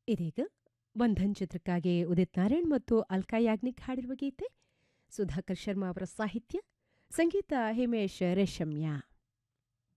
ಇದೀಗ ಬಂಧನ್ ಚಿತ್ರಕ್ಕಾಗಿ ಉದಿತ್ ನಾರಾಯಣ್ ಮತ್ತು ಅಲ್ಕಾ ಯಾಗ್ನಿಕ್ ಹಾಡಿರುವ ಗೀತೆ ಸುಧಾಕರ್ ಶರ್ಮಾ ಅವರ ಸಾಹಿತ್ಯ, ಸಂಗೀತ ಹಿಮೇಶ್ ರೇಷಮ್ಯ.